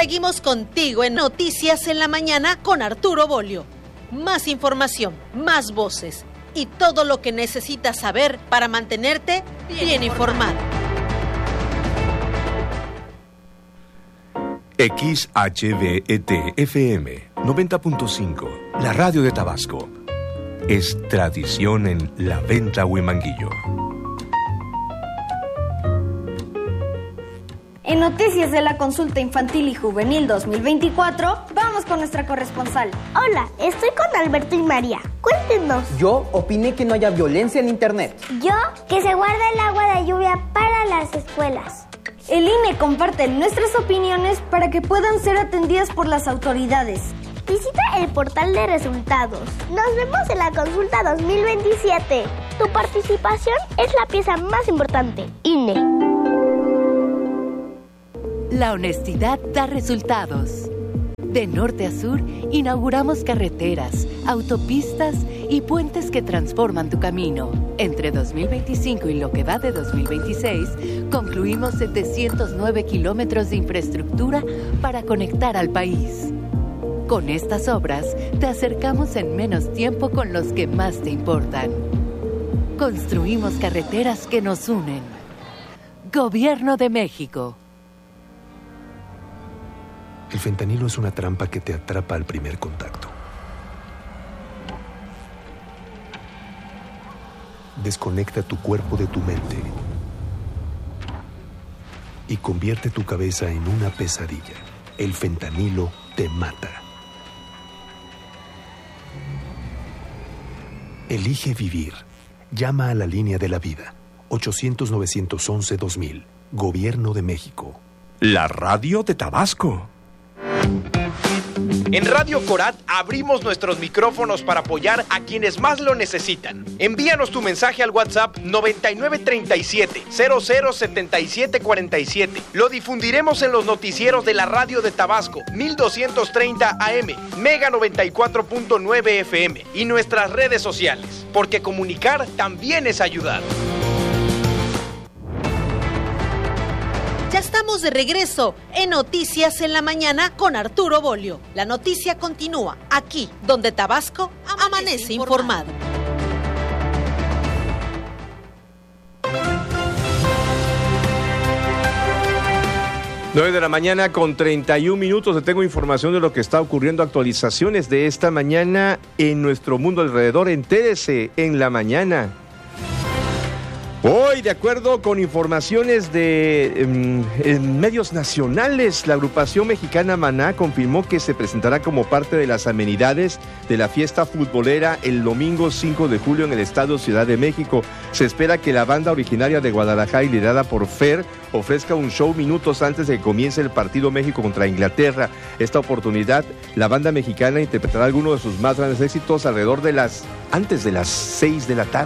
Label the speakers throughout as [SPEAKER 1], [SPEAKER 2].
[SPEAKER 1] Seguimos contigo en Noticias en la Mañana con Arturo Bolio. Más información, más voces y todo lo que necesitas saber para mantenerte bien informado.
[SPEAKER 2] XHVET-FM 90.5, la radio de Tabasco. Es tradición en La Venta, Huimanguillo.
[SPEAKER 3] En Noticias de la Consulta Infantil y Juvenil 2024, vamos con nuestra corresponsal.
[SPEAKER 4] Hola, estoy con Alberto y María. Cuéntenos.
[SPEAKER 5] Yo opiné que no haya violencia en internet.
[SPEAKER 4] Yo, que se guarde el agua de lluvia para las escuelas.
[SPEAKER 3] El INE comparte nuestras opiniones para que puedan ser atendidas por las autoridades.
[SPEAKER 4] Visita el portal de resultados. Nos vemos en la consulta 2027. Tu participación es la pieza más importante. INE.
[SPEAKER 6] La honestidad da resultados. De norte a sur, inauguramos carreteras, autopistas y puentes que transforman tu camino. Entre 2025 y lo que va de 2026, concluimos 709 kilómetros de infraestructura para conectar al país. Con estas obras, te acercamos en menos tiempo con los que más te importan. Construimos carreteras que nos unen. Gobierno de México.
[SPEAKER 2] El fentanilo es una trampa que te atrapa al primer contacto. Desconecta tu cuerpo de tu mente y convierte tu cabeza en una pesadilla. El fentanilo te mata. Elige vivir. Llama a la línea de la vida. 800-911-2000. Gobierno de México. La radio de Tabasco.
[SPEAKER 7] En Radio Corat abrimos nuestros micrófonos para apoyar a quienes más lo necesitan. Envíanos tu mensaje al WhatsApp 9937-007747. Lo difundiremos en los noticieros de la radio de Tabasco, 1230 AM, Mega 94.9 FM y nuestras redes sociales, porque comunicar también es ayudar.
[SPEAKER 1] Ya estamos de regreso en Noticias en la Mañana con Arturo Bolio. La noticia continúa aquí, donde Tabasco amanece informado.
[SPEAKER 8] Nueve de la mañana con 31 minutos. Te tengo información de lo que está ocurriendo, actualizaciones de esta mañana en nuestro mundo alrededor. Entérese en la mañana. Hoy, de acuerdo con informaciones en medios nacionales, la agrupación mexicana Maná confirmó que se presentará como parte de las amenidades de la fiesta futbolera el domingo 5 de julio en el Estadio Ciudad de México. Se espera que la banda originaria de Guadalajara y liderada por Fer ofrezca un show minutos antes de que comience el partido México contra Inglaterra. Esta oportunidad, la banda mexicana interpretará algunos de sus más grandes éxitos antes de las 6 de la tarde.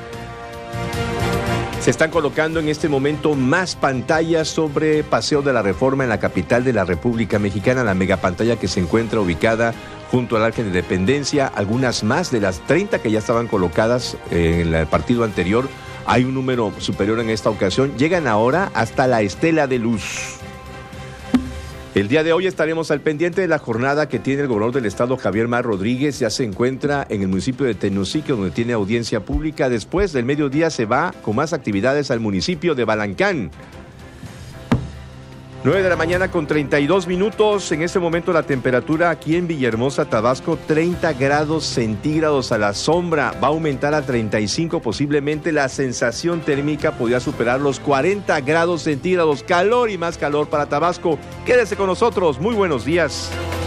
[SPEAKER 8] Se están colocando en este momento más pantallas sobre Paseo de la Reforma en la capital de la República Mexicana, la megapantalla que se encuentra ubicada junto al Arco de Independencia, algunas más de las 30 que ya estaban colocadas en el partido anterior. Hay un número superior en esta ocasión, llegan ahora hasta la Estela de Luz. El día de hoy estaremos al pendiente de la jornada que tiene el gobernador del estado, Javier Mar Rodríguez. Ya se encuentra en el municipio de Tenosique, donde tiene audiencia pública. Después del mediodía se va con más actividades al municipio de Balancán. 9 de la mañana con 32 minutos. En este momento la temperatura aquí en Villahermosa, Tabasco, 30 grados centígrados a la sombra. Va a aumentar a 35 posiblemente. La sensación térmica podría superar los 40 grados centígrados. Calor y más calor para Tabasco. Quédese con nosotros. Muy buenos días.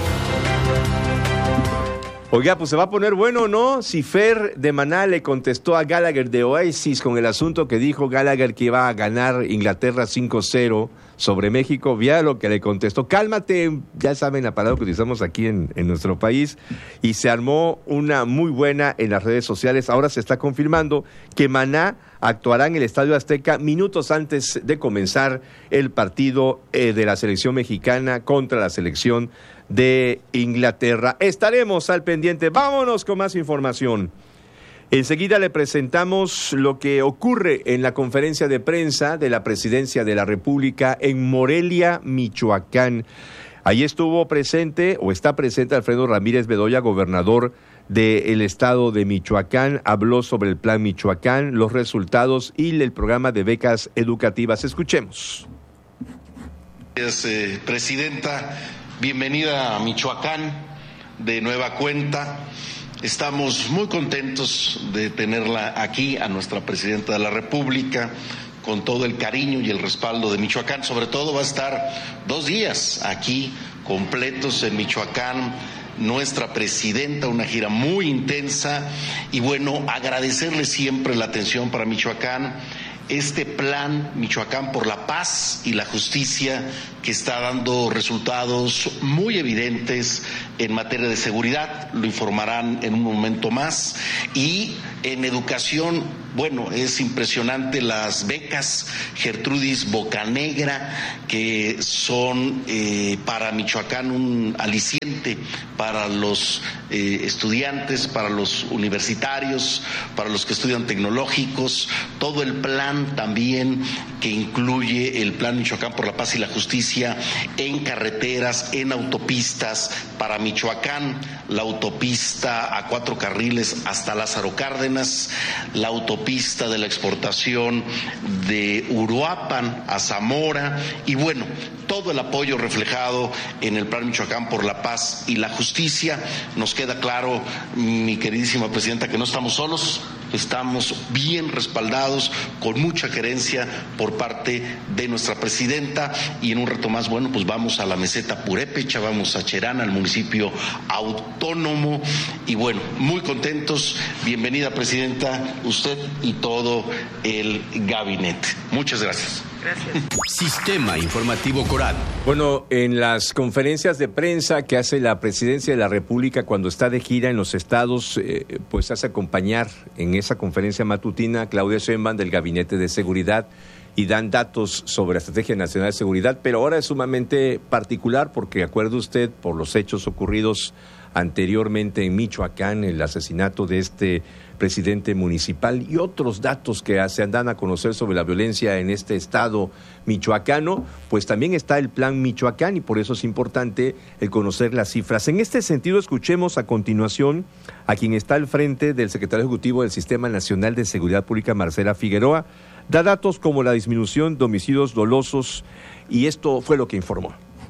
[SPEAKER 8] Oiga, pues se va a poner bueno, ¿no? Si Fer de Maná le contestó a Gallagher de Oasis con el asunto que dijo Gallagher que iba a ganar Inglaterra 5-0 sobre México, vea lo que le contestó. Cálmate, ya saben la palabra que utilizamos aquí en nuestro país. Y se armó una muy buena en las redes sociales. Ahora se está confirmando que Maná actuará en el Estadio Azteca minutos antes de comenzar el partido de la selección mexicana contra la selección de Inglaterra. Estaremos al pendiente. Vámonos con más información. Enseguida le presentamos lo que ocurre en la conferencia de prensa de la Presidencia de la República en Morelia, Michoacán. Ahí estuvo presente o está presente Alfredo Ramírez Bedoya, gobernador del estado de Michoacán. Habló sobre el Plan Michoacán, los resultados y el programa de becas educativas. Escuchemos.
[SPEAKER 9] Gracias, presidenta. Bienvenida a Michoacán de nueva cuenta. Estamos muy contentos de tenerla aquí, a nuestra presidenta de la República, con todo el cariño y el respaldo de Michoacán. Sobre todo va a estar 2 días aquí completos en Michoacán, nuestra presidenta, una gira muy intensa y bueno, agradecerle siempre la atención para Michoacán. Este plan Michoacán por la paz y la justicia que está dando resultados muy evidentes en materia de seguridad, lo informarán en un momento más. Y en educación, bueno, es impresionante las becas Gertrudis Bocanegra, que son para Michoacán un aliciente para los estudiantes, para los universitarios, para los que estudian tecnológicos, todo el plan también que incluye el Plan Michoacán por la Paz y la Justicia en carreteras, en autopistas para Michoacán, la autopista a 4 carriles hasta Lázaro Cárdenas, la autopista de la exportación de Uruapan a Zamora y bueno, todo el apoyo reflejado en el Plan Michoacán por la Paz y la Justicia. Nos queda claro, mi queridísima presidenta, que no estamos solos, estamos bien respaldados, con mucha gerencia por parte de nuestra presidenta y en un rato más, bueno, pues vamos a la meseta Purépecha, vamos a Cherán, al municipio autónomo y bueno, muy contentos. Bienvenida, presidenta, usted y todo el gabinete. Muchas gracias.
[SPEAKER 10] Gracias. Sistema Informativo Coral.
[SPEAKER 8] Bueno, en las conferencias de prensa que hace la Presidencia de la República cuando está de gira en los estados, pues hace acompañar en esa conferencia matutina a Claudia Sheinbaum del Gabinete de Seguridad y dan datos sobre la Estrategia Nacional de Seguridad, pero ahora es sumamente particular porque, acuerde usted, por los hechos ocurridos anteriormente en Michoacán, el asesinato de este presidente municipal y otros datos que se dan a conocer sobre la violencia en este estado michoacano, pues también está el Plan Michoacán y por eso es importante el conocer las cifras. En este sentido, escuchemos a continuación a quien está al frente del secretario ejecutivo del Sistema Nacional de Seguridad Pública, Marcela Figueroa. Da datos como la disminución de homicidios dolosos y esto fue lo que informó.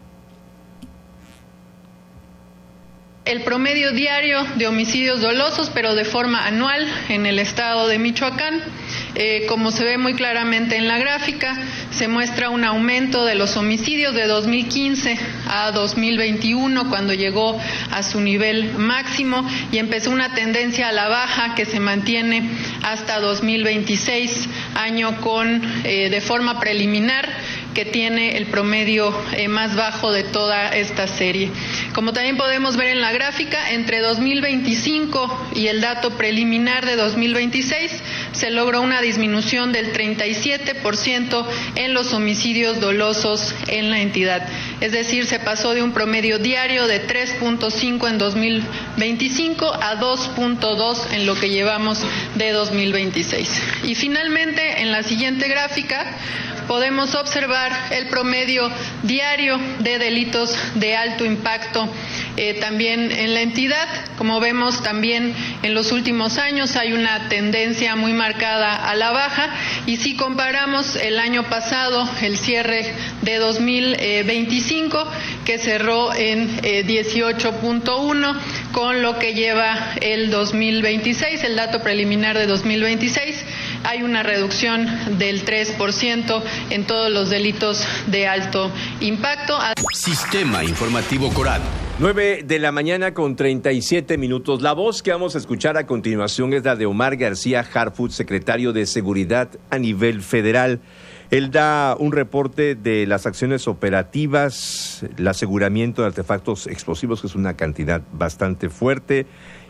[SPEAKER 11] El promedio diario de homicidios dolosos, pero de forma anual en el estado de Michoacán, como se ve muy claramente en la gráfica, se muestra un aumento de los homicidios de 2015 a 2021, cuando llegó a su nivel máximo y empezó una tendencia a la baja que se mantiene hasta 2026, año con, de forma preliminar, que tiene el promedio más bajo de toda esta serie. Como también podemos ver en la gráfica, entre 2025 y el dato preliminar de 2026 se logró una disminución del 37% en los homicidios dolosos en la entidad. Es decir, se pasó de un promedio diario de 3.5 en 2025 a 2.2 en lo que llevamos de 2026. Y finalmente, en la siguiente gráfica, podemos observar el promedio diario de delitos de alto impacto también en la entidad. Como vemos también en los últimos años hay una tendencia muy marcada a la baja y si comparamos el año pasado, el cierre de 2025, que cerró en 18.1, con lo que lleva el 2026, el dato preliminar de 2026, hay una reducción del 3% en todos los delitos de alto impacto.
[SPEAKER 10] Sistema Informativo Coral.
[SPEAKER 8] 9 de la mañana con 37 minutos. La voz que vamos a escuchar a continuación es la de Omar García Harfuch, secretario de Seguridad a nivel federal. Él da un reporte de las acciones operativas, el aseguramiento de artefactos explosivos, que es una cantidad bastante fuerte,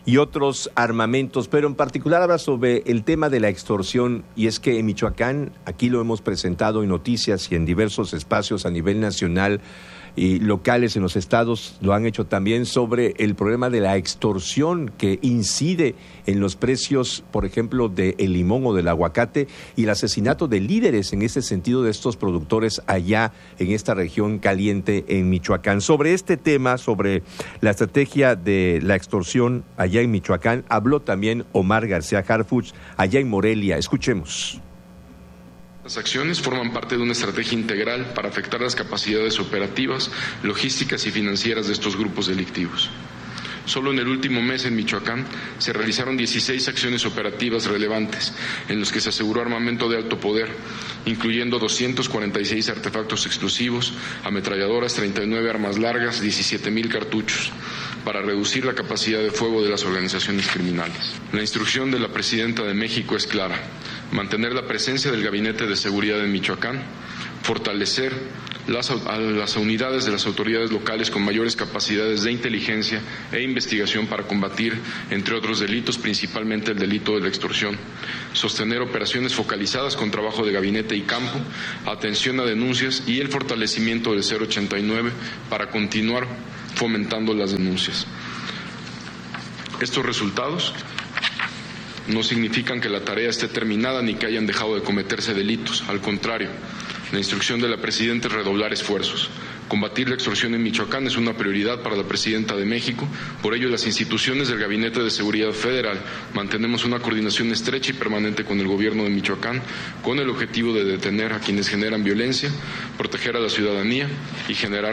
[SPEAKER 8] y otros armamentos, pero en particular habla sobre el tema de la extorsión, y es que en Michoacán, aquí lo hemos presentado en noticias y en diversos espacios a nivel nacional y locales en los estados, lo han hecho también, sobre el problema de la extorsión que incide en los precios, por ejemplo, del limón o del aguacate, y el asesinato de líderes en ese sentido de estos productores allá en esta región caliente en Michoacán. Sobre este tema, sobre la estrategia de la extorsión allá en Michoacán, habló también Omar García Harfuch allá en Morelia. Escuchemos.
[SPEAKER 12] Las acciones forman parte de una estrategia integral para afectar las capacidades operativas, logísticas y financieras de estos grupos delictivos. Solo en el último mes en Michoacán se realizaron 16 acciones operativas relevantes en los que se aseguró armamento de alto poder, incluyendo 246 artefactos explosivos, ametralladoras, 39 armas largas, 17,000 cartuchos, para reducir la capacidad de fuego de las organizaciones criminales. La instrucción de la Presidenta de México es clara: mantener la presencia del Gabinete de Seguridad en Michoacán, fortalecer las unidades de las autoridades locales con mayores capacidades de inteligencia e investigación para combatir, entre otros delitos, principalmente el delito de la extorsión, sostener operaciones focalizadas con trabajo de gabinete y campo, atención a denuncias y el fortalecimiento del 089 para continuar fomentando las denuncias. Estos resultados no significan que la tarea esté terminada ni que hayan dejado de cometerse delitos. Al contrario, la instrucción de la Presidenta es redoblar esfuerzos. Combatir la extorsión en Michoacán es una prioridad para la Presidenta de México. Por ello, las instituciones del Gabinete de Seguridad Federal mantenemos una coordinación estrecha y permanente con el Gobierno de Michoacán, con el objetivo de detener a quienes generan violencia, proteger a la ciudadanía y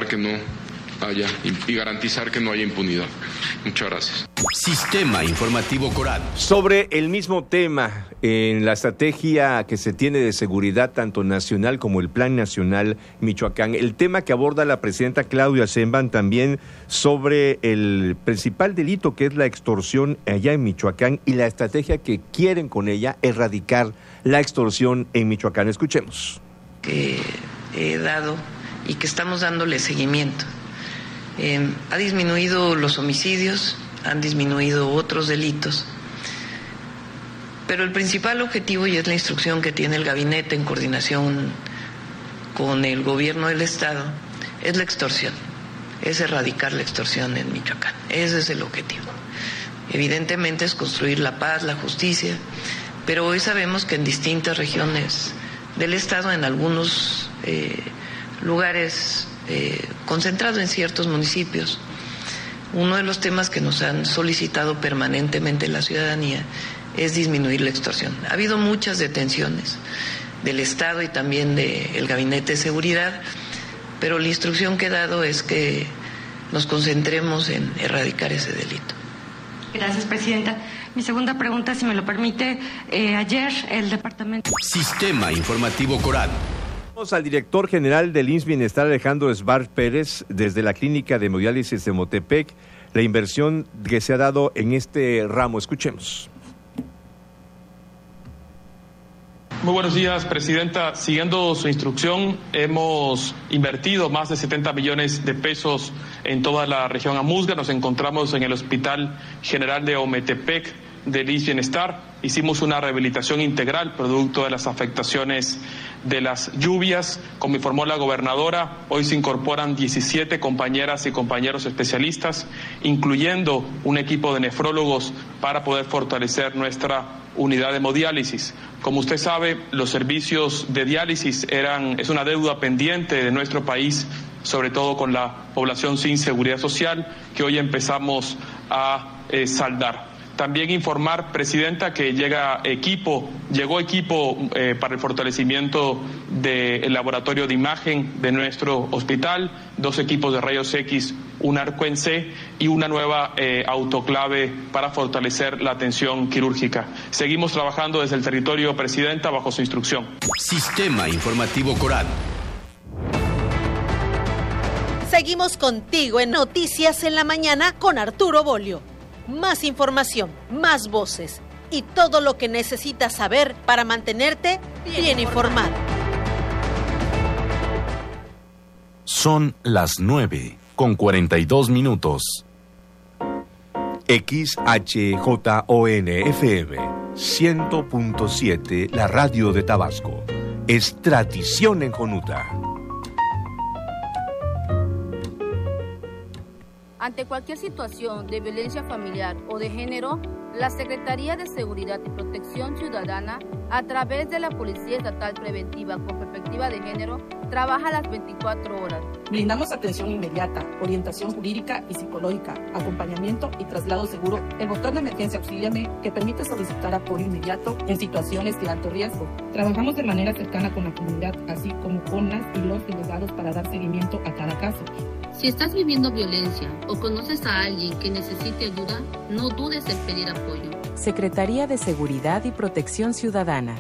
[SPEAKER 12] garantizar que no haya impunidad. Muchas gracias.
[SPEAKER 10] Sistema Informativo Corat.
[SPEAKER 8] Sobre el mismo tema, en la estrategia que se tiene de seguridad tanto nacional como el Plan Nacional Michoacán, el tema que aborda la presidenta Claudia Sheinbaum también sobre el principal delito que es la extorsión allá en Michoacán y la estrategia que quieren con ella erradicar la extorsión en Michoacán. Escuchemos.
[SPEAKER 13] Que he dado y que estamos dándole seguimiento. Ha disminuido los homicidios, han disminuido otros delitos, pero el principal objetivo, y es la instrucción que tiene el gabinete en coordinación con el gobierno del estado, es la extorsión, es erradicar la extorsión en Michoacán. Ese es el objetivo. Evidentemente es construir la paz, la justicia, pero hoy sabemos que en distintas regiones del estado, en algunos lugares concentrado en ciertos municipios, uno de los temas que nos han solicitado permanentemente la ciudadanía es disminuir la extorsión. Ha habido muchas detenciones del Estado y también del Gabinete de Seguridad, pero la instrucción que he dado es que nos concentremos en erradicar ese delito.
[SPEAKER 14] Gracias, Presidenta. Mi segunda pregunta, si me lo permite, ayer el Departamento...
[SPEAKER 10] Sistema Informativo Corat.
[SPEAKER 8] Vamos al director general del IMSS Bienestar, Alejandro Esbar Pérez, desde la clínica de hemodiálisis de Motepec, la inversión que se ha dado en este ramo. Escuchemos.
[SPEAKER 15] Muy buenos días, Presidenta. Siguiendo su instrucción, hemos invertido más de 70 millones de pesos en toda la región Amuzga. Nos encontramos en el Hospital General de Ometepec del IMSS Bienestar. Hicimos una rehabilitación integral producto de las afectaciones de las lluvias. Como informó la gobernadora, hoy se incorporan 17 compañeras y compañeros especialistas, incluyendo un equipo de nefrólogos para poder fortalecer nuestra unidad de hemodiálisis. Como usted sabe, los servicios de diálisis es una deuda pendiente de nuestro país, sobre todo con la población sin seguridad social, que hoy empezamos a saldar. También informar, Presidenta, que llegó equipo para el fortalecimiento del laboratorio de imagen de nuestro hospital, 2 equipos de rayos X, un arco en C y una nueva autoclave para fortalecer la atención quirúrgica. Seguimos trabajando desde el territorio, Presidenta, bajo su instrucción.
[SPEAKER 10] Sistema Informativo Corat.
[SPEAKER 1] Seguimos contigo en Noticias en la Mañana con Arturo Bolio. Más información, más voces y todo lo que necesitas saber para mantenerte bien informado.
[SPEAKER 16] Son las 9:42.
[SPEAKER 2] XHJON-FM 100.7, la radio de Tabasco. Es tradición en Jonuta.
[SPEAKER 16] Ante cualquier situación de violencia familiar o de género, la Secretaría de Seguridad y Protección Ciudadana, a través de la Policía Estatal Preventiva con Perspectiva de Género, trabaja las 24 horas.
[SPEAKER 17] Brindamos atención inmediata, orientación jurídica y psicológica, acompañamiento y traslado seguro. El botón de emergencia Auxíliame, que permite solicitar apoyo inmediato en situaciones de alto riesgo. Trabajamos de manera cercana con la comunidad, así como con las y los delegados para dar seguimiento a cada caso.
[SPEAKER 16] Si estás viviendo violencia o conoces a alguien que necesite ayuda, no dudes en pedir apoyo.
[SPEAKER 18] Secretaría de Seguridad y Protección Ciudadana.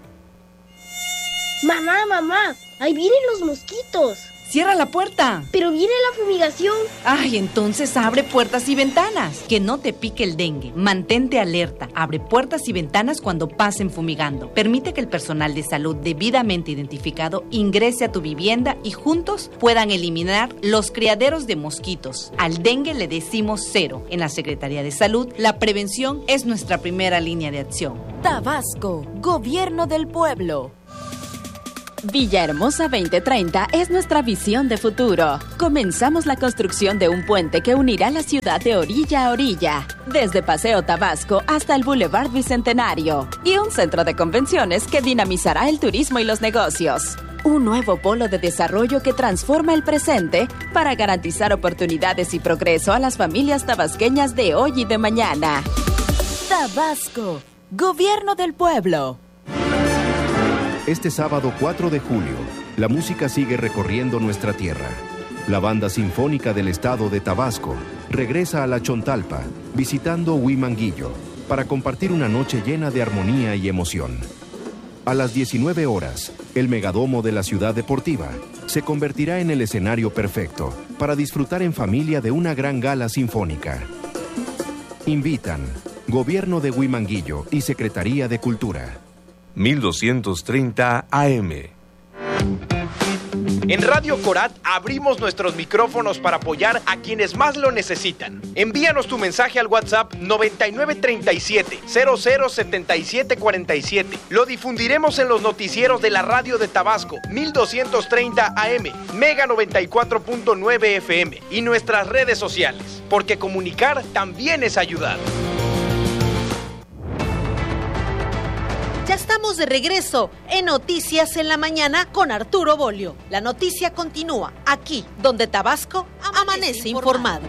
[SPEAKER 4] Mamá, ahí vienen los mosquitos.
[SPEAKER 19] ¡Cierra la puerta!
[SPEAKER 4] Pero viene la fumigación.
[SPEAKER 19] Ay, entonces abre puertas y ventanas. Que no te pique el dengue. Mantente alerta. Abre puertas y ventanas cuando pasen fumigando. Permite que el personal de salud debidamente identificado ingrese a tu vivienda y juntos puedan eliminar los criaderos de mosquitos. Al dengue le decimos cero. En la Secretaría de Salud, la prevención es nuestra primera línea de acción.
[SPEAKER 6] Tabasco, Gobierno del Pueblo. Villahermosa 2030 es nuestra visión de futuro. Comenzamos la construcción de un puente que unirá la ciudad de orilla a orilla, desde Paseo Tabasco hasta el Boulevard Bicentenario, y un centro de convenciones que dinamizará el turismo y los negocios. Un nuevo polo de desarrollo que transforma el presente para garantizar oportunidades y progreso a las familias tabasqueñas de hoy y de mañana. Tabasco, Gobierno del Pueblo.
[SPEAKER 20] Este sábado 4 de julio, la música sigue recorriendo nuestra tierra. La Banda Sinfónica del Estado de Tabasco regresa a la Chontalpa, visitando Huimanguillo, para compartir una noche llena de armonía y emoción. A las 19 horas, el Megadomo de la Ciudad Deportiva se convertirá en el escenario perfecto para disfrutar en familia de una gran gala sinfónica. Invitan Gobierno de Huimanguillo y Secretaría de Cultura.
[SPEAKER 2] 1230 AM.
[SPEAKER 7] En Radio Corat abrimos nuestros micrófonos para apoyar a quienes más lo necesitan. Envíanos tu mensaje al WhatsApp 9937-007747. Lo difundiremos en los noticieros de la radio de Tabasco, 1230 AM, Mega 94.9 FM y nuestras redes sociales, porque comunicar también es ayudar.
[SPEAKER 1] Ya estamos de regreso en Noticias en la Mañana con Arturo Bolio. La noticia continúa aquí, donde Tabasco amanece informado.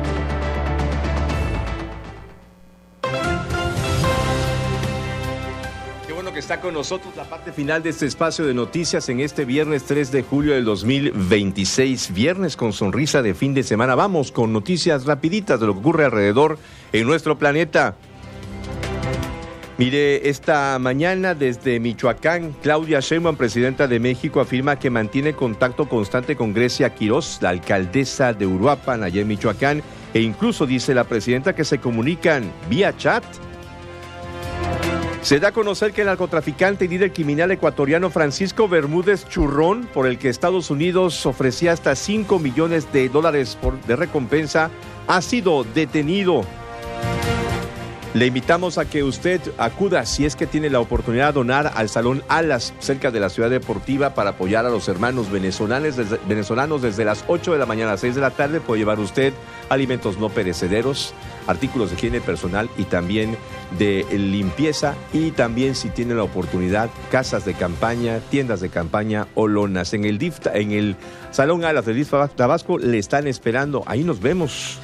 [SPEAKER 8] Qué bueno que está con nosotros la parte final de este espacio de noticias en este viernes 3 de julio del 2026. Viernes con sonrisa de fin de semana. Vamos con noticias rapiditas de lo que ocurre alrededor en nuestro planeta. Mire, esta mañana desde Michoacán, Claudia Sheinbaum, presidenta de México, afirma que mantiene contacto constante con Grecia Quirós, la alcaldesa de Uruapan, allá en Michoacán, e incluso dice la presidenta que se comunican vía chat. Se da a conocer que el narcotraficante y líder criminal ecuatoriano Francisco Bermúdez Churrón, por el que Estados Unidos ofrecía hasta $5 millones de recompensa, ha sido detenido. Le invitamos a que usted acuda, si es que tiene la oportunidad, de donar al Salón Alas, cerca de la Ciudad Deportiva, para apoyar a los hermanos venezolanos desde las 8 de la mañana a 6 de la tarde. Puede llevar usted alimentos no perecederos, artículos de higiene personal y también de limpieza. Y también, si tiene la oportunidad, casas de campaña, tiendas de campaña o lonas. En el Salón Alas del DIF Tabasco le están esperando. Ahí nos vemos.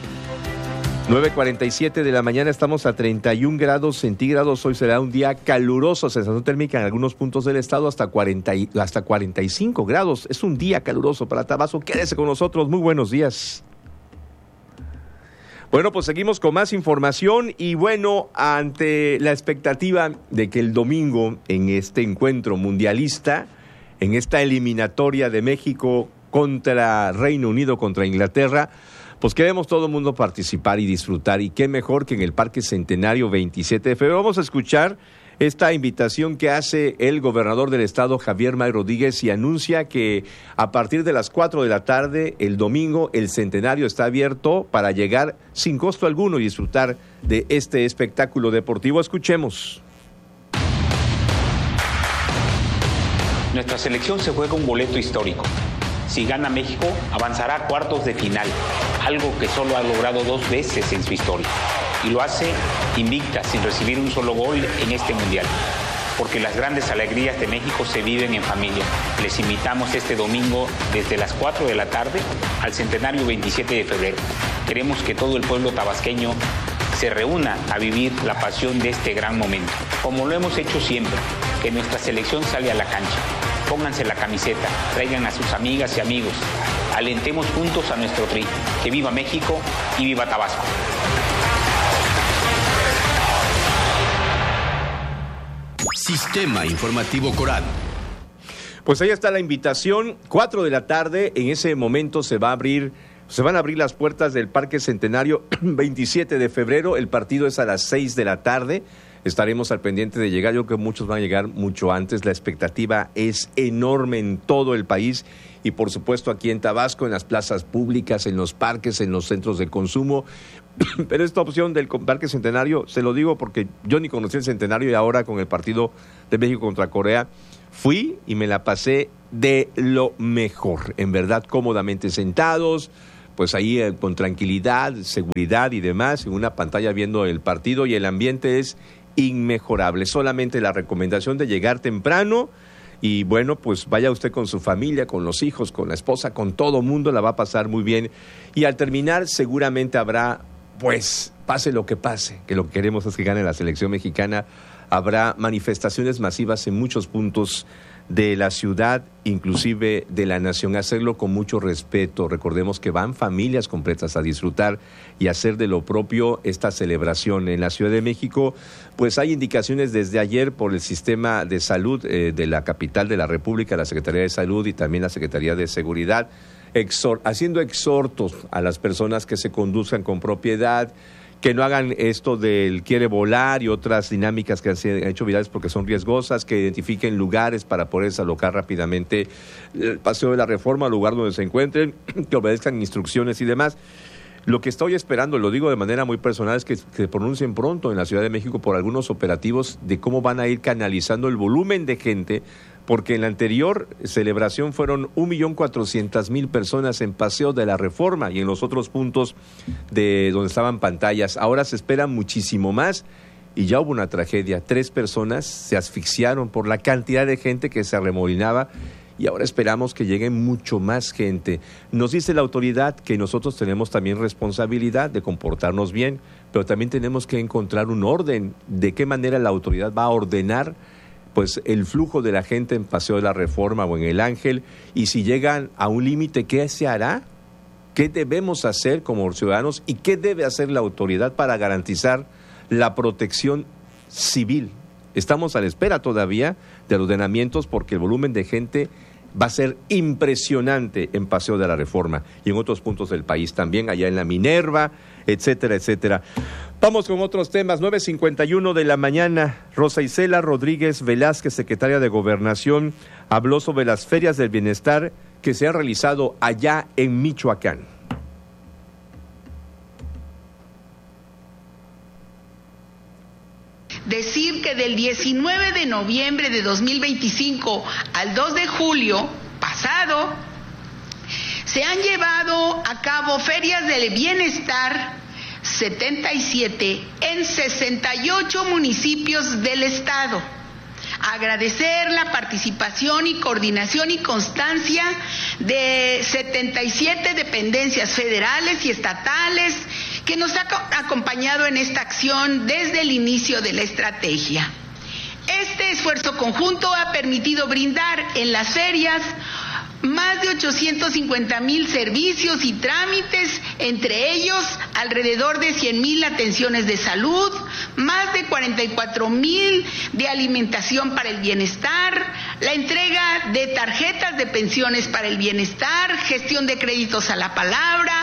[SPEAKER 8] 9:47 de la mañana, estamos a 31 grados centígrados. Hoy será un día caluroso, sensación térmica en algunos puntos del estado hasta 45 grados. Es un día caluroso para Tabasco. Quédese con nosotros, muy buenos días. Bueno, pues seguimos con más información y bueno, ante la expectativa de que el domingo en este encuentro mundialista, en esta eliminatoria de México contra Reino Unido, contra Inglaterra, pues queremos todo el mundo participar y disfrutar, y qué mejor que en el Parque Centenario 27 de febrero. Vamos a escuchar esta invitación que hace el gobernador del estado, Javier May Rodríguez, y anuncia que a partir de las 4 de la tarde, el domingo, el Centenario está abierto para llegar sin costo alguno y disfrutar de este espectáculo deportivo. Escuchemos.
[SPEAKER 21] Nuestra selección se juega un boleto histórico. Si gana México, avanzará a cuartos de final, algo que solo ha logrado 2 veces en su historia. Y lo hace invicta, sin recibir un solo gol en este mundial. Porque las grandes alegrías de México se viven en familia. Les invitamos este domingo desde las 4 de la tarde al Centenario 27 de febrero. Queremos que todo el pueblo tabasqueño se reúna a vivir la pasión de este gran momento. Como lo hemos hecho siempre, que nuestra selección sale a la cancha. Pónganse la camiseta, traigan a sus amigas y amigos. Alentemos juntos a nuestro Tri. Que viva México y viva Tabasco.
[SPEAKER 10] Sistema Informativo Corat.
[SPEAKER 8] Pues ahí está la invitación, 4 de la tarde, en ese momento se van a abrir las puertas del Parque Centenario 27 de febrero, el partido es a las 6 de la tarde, estaremos al pendiente de llegar, yo creo que muchos van a llegar mucho antes, la expectativa es enorme en todo el país y por supuesto aquí en Tabasco, en las plazas públicas, en los parques, en los centros de consumo. Pero esta opción del Parque Centenario, se lo digo porque yo ni conocí el Centenario y ahora con el partido de México contra Corea, fui y me la pasé de lo mejor, en verdad, cómodamente sentados, pues ahí con tranquilidad, seguridad y demás, en una pantalla viendo el partido y el ambiente es inmejorable. Solamente la recomendación de llegar temprano y bueno, pues vaya usted con su familia, con los hijos, con la esposa, con todo mundo, la va a pasar muy bien. Y al terminar seguramente habrá, pues, pase lo que pase, que lo que queremos es que gane la selección mexicana, habrá manifestaciones masivas en muchos puntos de la ciudad, inclusive de la nación, hacerlo con mucho respeto. Recordemos que van familias completas a disfrutar y hacer de lo propio esta celebración. En la Ciudad de México, pues hay indicaciones desde ayer por el sistema de salud de la capital de la República, la Secretaría de Salud y también la Secretaría de Seguridad, haciendo exhortos a las personas que se conduzcan con propiedad, que no hagan esto del quiere volar y otras dinámicas que se han hecho virales porque son riesgosas, que identifiquen lugares para poder desalojar rápidamente el Paseo de la Reforma, el lugar donde se encuentren, que obedezcan instrucciones y demás. Lo que estoy esperando, lo digo de manera muy personal, es que se pronuncien pronto en la Ciudad de México por algunos operativos de cómo van a ir canalizando el volumen de gente, porque en la anterior celebración fueron 1.400.000 personas en Paseo de la Reforma y en los otros puntos de donde estaban pantallas. Ahora se espera muchísimo más y ya hubo una tragedia. 3 personas se asfixiaron por la cantidad de gente que se arremolinaba y ahora esperamos que llegue mucho más gente. Nos dice la autoridad que nosotros tenemos también responsabilidad de comportarnos bien, pero también tenemos que encontrar un orden. ¿De qué manera la autoridad va a ordenar pues el flujo de la gente en Paseo de la Reforma o en el Ángel? Y si llegan a un límite, ¿qué se hará? ¿Qué debemos hacer como ciudadanos? ¿Y qué debe hacer la autoridad para garantizar la protección civil? Estamos a la espera todavía de ordenamientos porque el volumen de gente va a ser impresionante en Paseo de la Reforma y en otros puntos del país también, allá en la Minerva, etcétera, etcétera. Vamos con otros temas. 9:51 de la mañana. Rosa Isela Rodríguez Velázquez, secretaria de Gobernación, habló sobre las ferias del bienestar que se han realizado allá en Michoacán.
[SPEAKER 22] Decir que del 19 de noviembre de 2025 al 2 de julio pasado se han llevado a cabo ferias del bienestar 77 en 68 municipios del estado. Agradecer la participación y coordinación y constancia de 77 dependencias federales y estatales que nos ha acompañado en esta acción desde el inicio de la estrategia. Este esfuerzo conjunto ha permitido brindar en las ferias más de 850,000 servicios y trámites, entre ellos alrededor de 100,000 atenciones de salud, más de 44,000 de alimentación para el bienestar, la entrega de tarjetas de pensiones para el bienestar, gestión de créditos a la palabra,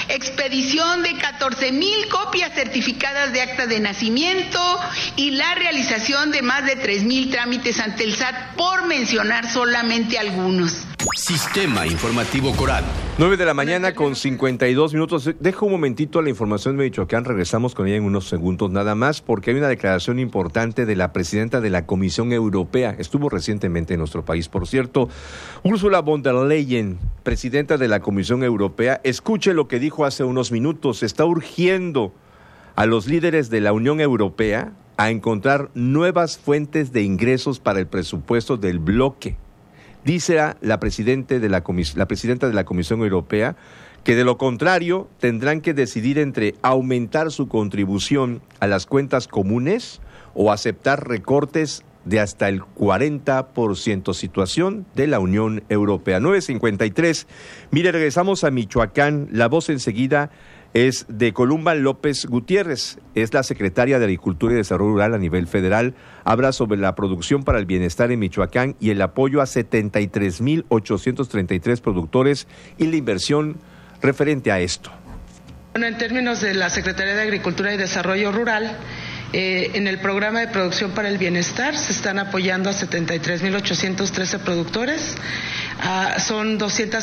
[SPEAKER 22] expedición de 14,000 copias certificadas de acta de nacimiento y la realización de más de 3,000 trámites ante el SAT, por mencionar solamente algunos.
[SPEAKER 10] Sistema Informativo CORAD.
[SPEAKER 8] 9 de la mañana con 52 minutos. Dejo un momentito la información de Michoacán. Regresamos con ella en unos segundos nada más, porque hay una declaración importante de la presidenta de la Comisión Europea. Estuvo recientemente en nuestro país, por cierto. Ursula von der Leyen, presidenta de la Comisión Europea. Escuche lo que dijo hace unos minutos. Está urgiendo a los líderes de la Unión Europea a encontrar nuevas fuentes de ingresos para el presupuesto del bloque. Dice la presidenta de la Comisión Europea que de lo contrario tendrán que decidir entre aumentar su contribución a las cuentas comunes o aceptar recortes de hasta el 40%. Situación de la Unión Europea. 9:53. Mire, regresamos a Michoacán. La voz enseguida es de Columba López Gutiérrez, es la secretaria de Agricultura y Desarrollo Rural a nivel federal. Habla sobre la producción para el bienestar en Michoacán y el apoyo a 73,833 productores y la inversión referente a esto.
[SPEAKER 3] Bueno, en términos de la Secretaría de Agricultura y Desarrollo Rural, en el programa de producción para el bienestar se están apoyando a 73,813 productores. Son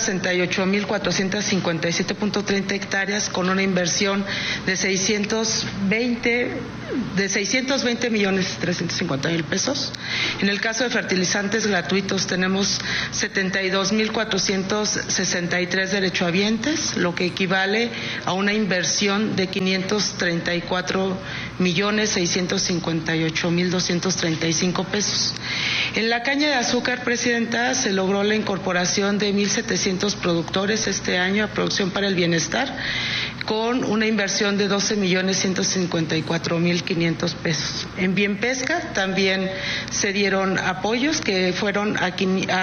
[SPEAKER 3] 268,457.30 hectáreas con una inversión de 620,350,000 pesos. En el caso de fertilizantes gratuitos tenemos 72,463 derechohabientes, lo que equivale a una inversión de 534,658,235 pesos. En la caña de azúcar, presidenta, se logró la incorporación de 1,700 productores este año a producción para el bienestar, con una inversión de 12,154,500 pesos. En Bien Pesca también se dieron apoyos que fueron a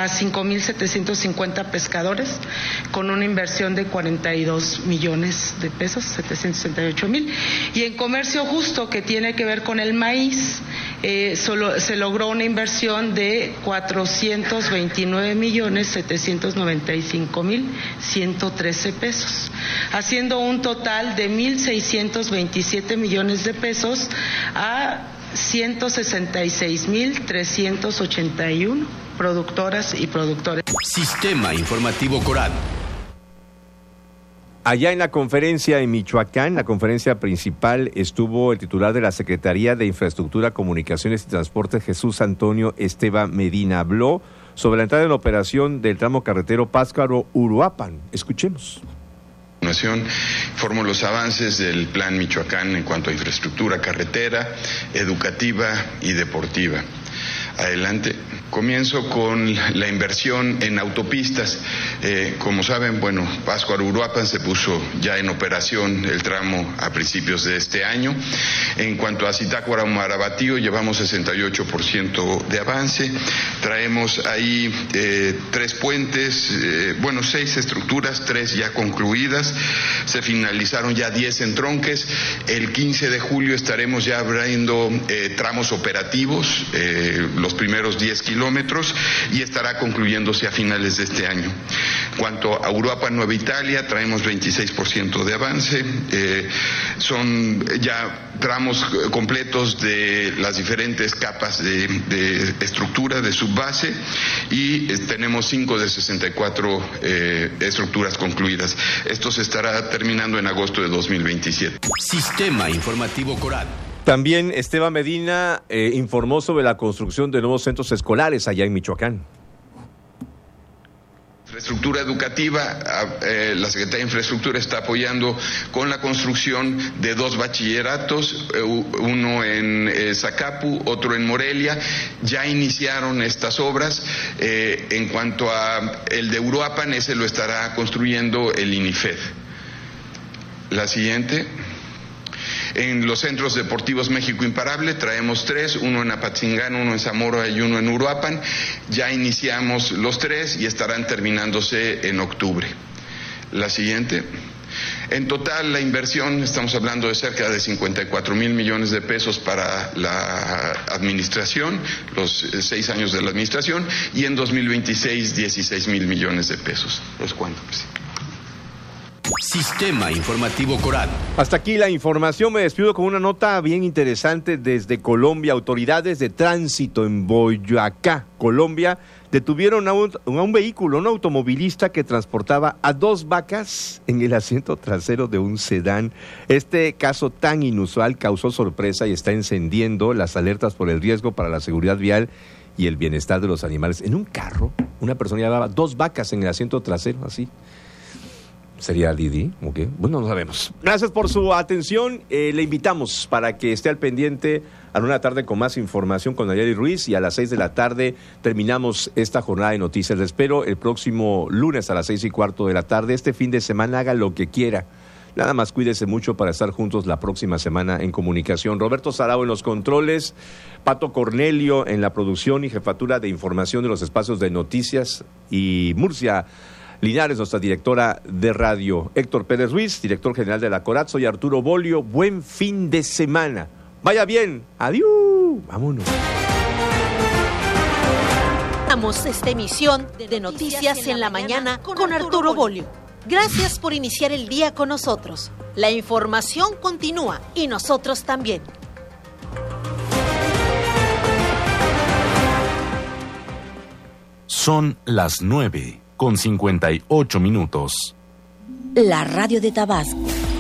[SPEAKER 3] 5,750 pescadores, con una inversión de 42 millones de pesos, 768,000. Y en Comercio Justo, que tiene que ver con el maíz, se logró una inversión de 429,795,113 pesos, haciendo un total de 1,627 millones de pesos a 166,381 productoras y productores.
[SPEAKER 10] Sistema Informativo CORAD.
[SPEAKER 8] Allá en la conferencia en Michoacán, la conferencia principal, estuvo el titular de la Secretaría de Infraestructura, Comunicaciones y Transporte, Jesús Antonio Esteban Medina. Habló sobre la entrada en operación del tramo carretero Pátzcuaro-Uruapan. Escuchemos.
[SPEAKER 5] A continuación, informo los avances del Plan Michoacán en cuanto a infraestructura carretera, educativa y deportiva. Adelante. Comienzo con la inversión en autopistas. Como saben, Pátzcuaro-Uruapan se puso ya en operación el tramo a principios de este año. En cuanto a Zitácuaro-Marabatío, llevamos 68% de avance. Traemos ahí 3 puentes, 6 estructuras, 3 ya concluidas. Se finalizaron ya 10 entronques. El 15 de julio estaremos ya abriendo tramos operativos, los primeros 10 kilómetros, y estará concluyéndose a finales de este año. En cuanto a Uruapan Nueva Italia, traemos 26% de avance. Son ya tramos completos de las diferentes capas de estructura, de subbase, y tenemos 5 de 64 estructuras concluidas. Esto se estará terminando en agosto de 2027.
[SPEAKER 10] Sistema Informativo CORAD.
[SPEAKER 8] También Esteban Medina informó sobre la construcción de nuevos centros escolares allá en Michoacán.
[SPEAKER 5] Infraestructura educativa, la Secretaría de Infraestructura está apoyando con la construcción de 2 bachilleratos, uno en Zacapu, otro en Morelia. Ya iniciaron estas obras. En cuanto a el de Uruapan, ese lo estará construyendo el INIFED. La siguiente. En los centros deportivos México Imparable traemos 3, uno en Apatzingán, uno en Zamora y uno en Uruapan. Ya iniciamos los 3 y estarán terminándose en octubre. La siguiente. En total, la inversión, estamos hablando de cerca de 54,000 millones de pesos para la administración, los 6 años de la administración, y en 2026, 16,000 millones de pesos. ¿Los cuántos?
[SPEAKER 10] Sistema Informativo Corat.
[SPEAKER 8] Hasta aquí la información. Me despido con una nota bien interesante desde Colombia. Autoridades de tránsito en Boyacá, Colombia, detuvieron a un vehículo, un automovilista que transportaba a 2 vacas en el asiento trasero de un sedán. Este caso tan inusual causó sorpresa y está encendiendo las alertas por el riesgo para la seguridad vial y el bienestar de los animales. En un carro, una persona llevaba 2 vacas en el asiento trasero, así. ¿Sería Didi? ¿Ok? Bueno, no sabemos. Gracias por su atención. Le invitamos para que esté al pendiente a una tarde con más información con Nayeli Ruiz, y a las 6 de la tarde terminamos esta jornada de noticias. Les espero el próximo lunes a las 6:15 de la tarde. Este fin de semana haga lo que quiera. Nada más cuídese mucho para estar juntos la próxima semana en comunicación. Roberto Sarao en los controles, Pato Cornelio en la producción y jefatura de información de los espacios de noticias, y Murcia Linares, nuestra directora de radio. Héctor Pérez Ruiz, director general de la Corat. Soy Arturo Bolio. Buen fin de semana. Vaya bien. Adiós. Vámonos.
[SPEAKER 1] Damos esta emisión de Noticias en la Mañana con Arturo Bolio. Gracias por iniciar el día con nosotros. La información continúa y nosotros también.
[SPEAKER 9] Son las 9:58.
[SPEAKER 11] La Radio de Tabasco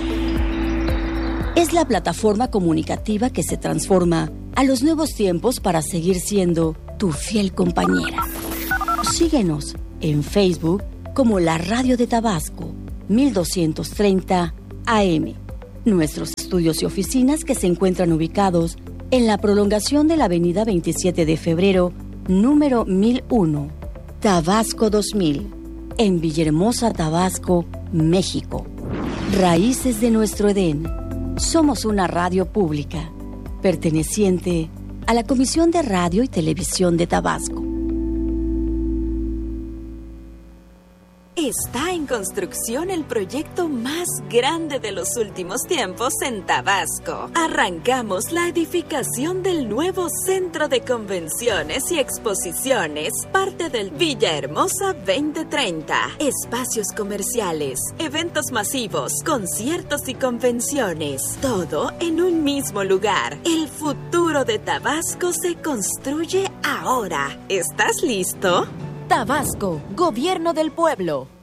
[SPEAKER 11] es la plataforma comunicativa que se transforma a los nuevos tiempos para seguir siendo tu fiel compañera. Síguenos en Facebook como La Radio de Tabasco, 1230 AM. Nuestros estudios y oficinas que se encuentran ubicados en la prolongación de la avenida 27 de febrero, número 1001, Tabasco 2000, en Villahermosa, Tabasco, México. Raíces de nuestro Edén. Somos una radio pública, perteneciente a la Comisión de Radio y Televisión de Tabasco.
[SPEAKER 23] Está en construcción el proyecto más grande de los últimos tiempos en Tabasco. Arrancamos la edificación del nuevo Centro de Convenciones y Exposiciones, parte del Villahermosa 2030. Espacios comerciales, eventos masivos, conciertos y convenciones. Todo en un mismo lugar. El futuro de Tabasco se construye ahora. ¿Estás listo?
[SPEAKER 24] Tabasco, Gobierno del Pueblo.